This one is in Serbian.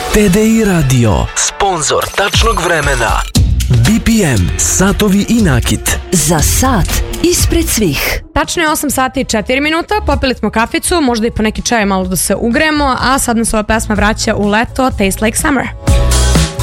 TDI Radio, sponsor tačnog vremena. BPM, satovi i nakit. Za sat ispred svih. Tačno je 8 sati i 4 minuta, popili smo kaficu, možda i po neki čaj malo da se ugremo, a sad nas ova pesma vraća u leto, Taste Like Summer.